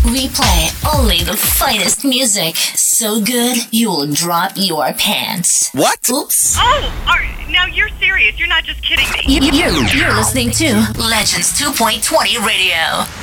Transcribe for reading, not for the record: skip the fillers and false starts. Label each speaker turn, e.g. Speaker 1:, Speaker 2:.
Speaker 1: We play only the finest music. So good, you'll drop your pants.
Speaker 2: What?
Speaker 1: Oops.
Speaker 3: Now you're serious. You're not just kidding me.
Speaker 1: You're listening to Legends 2.20 Radio.